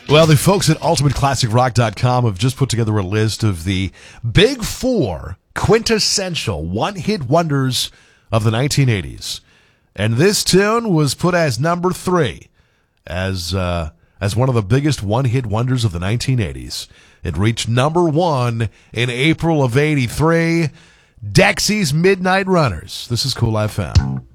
Well, the folks at UltimateClassicRock.com have just put together a list of the big four quintessential one-hit wonders of the 1980s. And this tune was put as number 3 as one of the biggest one-hit wonders of the 1980s. It reached number 1 in April of '83. Dexy's Midnight Runners. This is Cool FM.